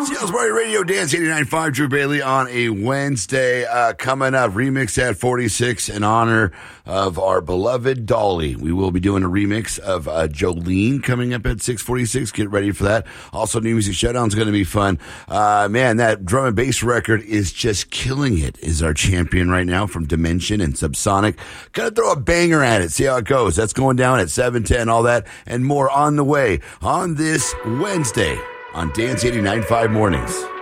Seals Party Radio, Dance 89.5, Drew Bailey on a Wednesday. Coming up, Remix at 46 in honor of our beloved Dolly. We will be doing a remix of Jolene coming up at 6:46. Get ready for that. Also, New Music Showdown is going to be fun. Man, that drum and bass record is just killing it. Is our champion right now from Dimension and Subsonic. Gonna throw a banger at it. See how it goes. That's going down at 7:10. All that and more on the way on this Wednesday on Dance 89.5 Mornings.